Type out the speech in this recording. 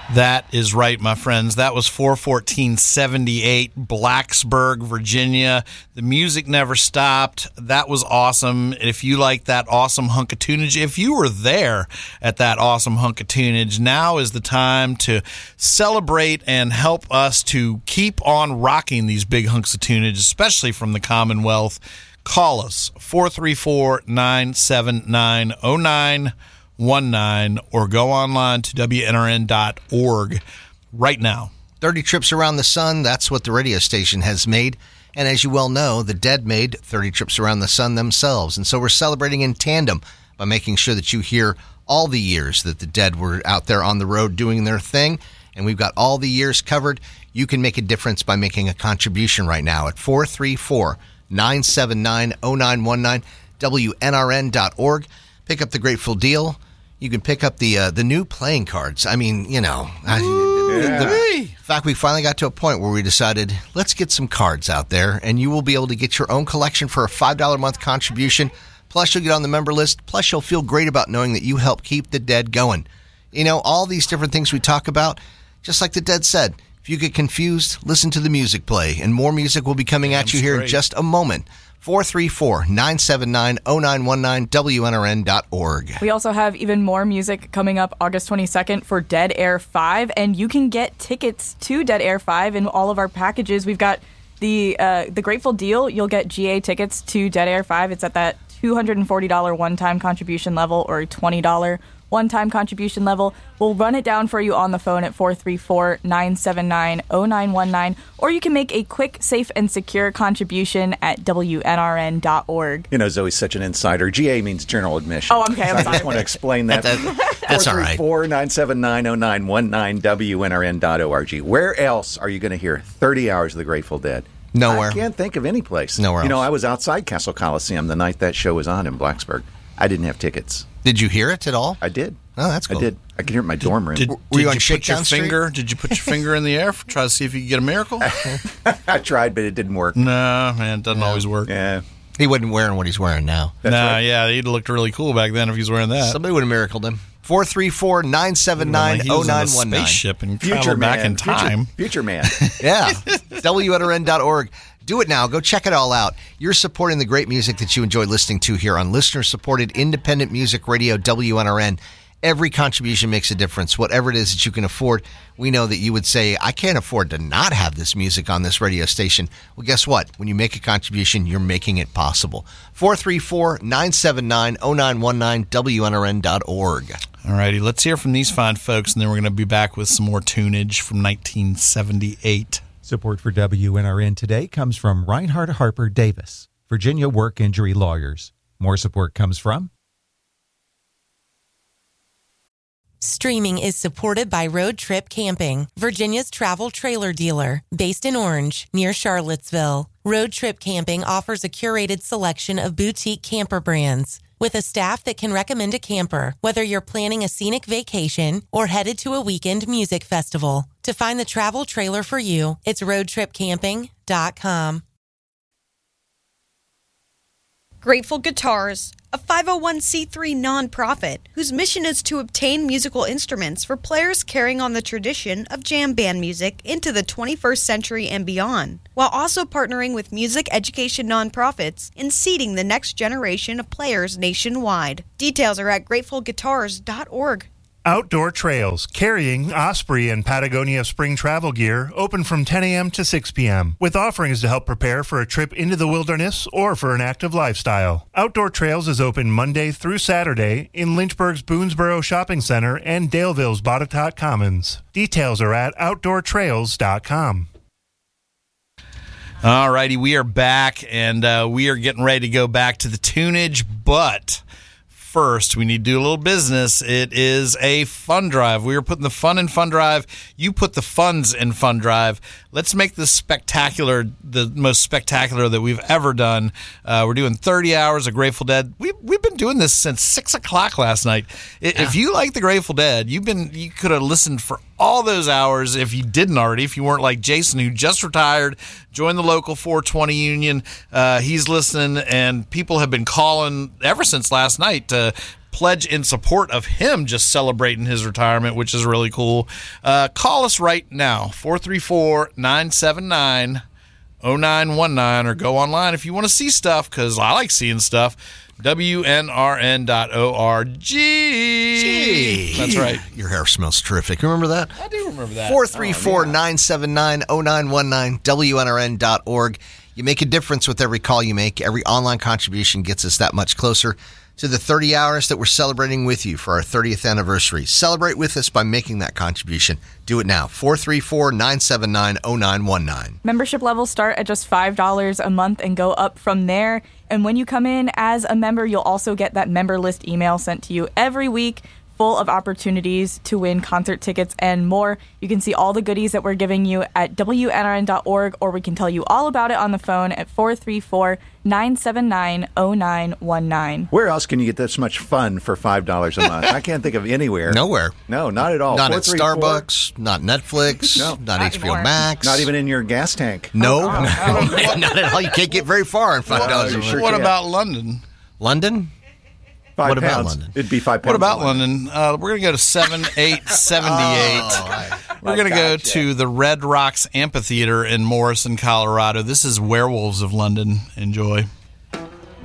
That is right, my friends. That was 4/14/78, Blacksburg, Virginia. The music never stopped. That was awesome. If you like that awesome hunk of tunage, if you were there at that awesome hunk of tunage, now is the time to celebrate and help us to keep on rocking these big hunks of tunage, especially from the Commonwealth. Call us, 434-979-0919, or go online to WNRN.org right now. 30 trips around the sun, that's what the radio station has made. And as you well know, the Dead made 30 trips around the sun themselves. And so we're celebrating in tandem by making sure that you hear all the years that the Dead were out there on the road doing their thing. And we've got all the years covered. You can make a difference by making a contribution right now at 434-979-0919, WNRN.org. Pick up the Grateful Deal. You can pick up the new playing cards. I mean, you know, in fact, we finally got to a point where we decided, let's get some cards out there, and you will be able to get your own collection for a $5 a month contribution. Plus, you'll get on the member list. Plus, you'll feel great about knowing that you help keep the Dead going. You know, all these different things we talk about, just like the Dead said, if you get confused, listen to the music play, and more music will be coming at you here in just a moment. 434-979-0919, WNRN.org. We also have even more music coming up August 22nd for Dead Air 5, and you can get tickets to Dead Air 5 in all of our packages. We've got the Grateful Deal. You'll get GA tickets to Dead Air 5. It's at that $240 one-time contribution level or a $20 one-time contribution level. We'll run it down for you on the phone at 434-979-0919, or you can make a quick, safe, and secure contribution at WNRN.org. You know, Zoe's such an insider. GA means general admission. Oh, okay, I'm I sorry. just want to explain that. That's all right. 434-979-0919, WNRN.org. Where else are you going to hear 30 hours of the Grateful Dead? Nowhere. I can't think of any place. Nowhere else. You know, I was outside Castle Coliseum the night that show was on in Blacksburg. I didn't have tickets. Did you hear it at all? I did. Oh, that's cool. I did. I could hear it in my dorm room. Did Were you you on put Shakedown your Street? finger? Did you put your finger in the air to try to see if you could get a miracle? I tried, but it didn't work. No, man, it doesn't always work. Yeah. He wasn't wearing what he's wearing now. That's right. Yeah, he'd looked really cool back then if he was wearing that. Somebody would have miracled him. 434-979-0919. Spaceship and traveled back in time. Future man. Yeah. WNRN.org. Do it now. Go check it all out. You're supporting the great music that you enjoy listening to here on listener-supported independent music radio WNRN. Every contribution makes a difference. Whatever it is that you can afford, we know that you would say, I can't afford to not have this music on this radio station. Well, guess what? When you make a contribution, you're making it possible. 434-979-0919, WNRN.org. All righty, let's hear from these fine folks, and then we're going to be back with some more tunage from 1978. Support for WNRN today comes from Reinhard Harper Davis, Virginia Work Injury Lawyers. More support comes from Streaming is supported by Road Trip Camping, Virginia's travel trailer dealer, based in Orange, near Charlottesville. Road Trip Camping offers a curated selection of boutique camper brands with a staff that can recommend a camper, whether you're planning a scenic vacation or headed to a weekend music festival. To find the travel trailer for you, it's roadtripcamping.com. Grateful Guitars, a 501c3 nonprofit whose mission is to obtain musical instruments for players carrying on the tradition of jam band music into the 21st century and beyond, while also partnering with music education nonprofits in seeding the next generation of players nationwide. Details are at gratefulguitars.org. Outdoor Trails, carrying Osprey and Patagonia spring travel gear, open from 10 a.m. to 6 p.m., with offerings to help prepare for a trip into the wilderness or for an active lifestyle. Outdoor Trails is open Monday through Saturday in Lynchburg's Boonesboro Shopping Center and Daleville's Botetourt Commons. Details are at outdoortrails.com. All righty, we are back, and we are getting ready to go back to the tunage, but first, we need to do a little business. It is a fund drive. We are putting the fun in fund drive. You put the funds in fund drive. Let's make this spectacular, the most spectacular that we've ever done. We're doing 30 hours of Grateful Dead. We've been doing this since 6 o'clock last night. If you like the Grateful Dead, you could have listened for all those hours if you didn't already, if you weren't like Jason, who just retired, joined the local 420 union. He's listening, and people have been calling ever since last night to pledge in support of him just celebrating his retirement, which is really cool. Call us right now, 434-979-0919, or go online if you want to see stuff, because I like seeing stuff. WNRN.org. That's right. Your hair smells terrific. Remember that? I do remember that. 434-979-0919, WNRN.org. You make a difference with every call you make. Every online contribution gets us that much closer to the 30 hours that we're celebrating with you for our 30th anniversary. Celebrate with us by making that contribution. Do it now. 434-979-0919. Membership levels start at just $5 a month and go up from there. And when you come in as a member, you'll also get that member list email sent to you every week, full of opportunities to win concert tickets and more. You can see all the goodies that we're giving you at WNRN.org, or we can tell you all about it on the phone at 434-979-0919. Where else can you get this much fun for $5 a month? I can't think of anywhere. Nowhere. No, not at all. Not at Starbucks, not Netflix, not HBO anymore. Max. Not even in your gas tank. No, not at all. You can't get very far on $5 a month. sure What can. about London? London? £5. What about London? It'd be £5. What about London? We're going to go to 7878. We're going to go to the Red Rocks Amphitheater in Morrison, Colorado. This is Werewolves of London. Enjoy.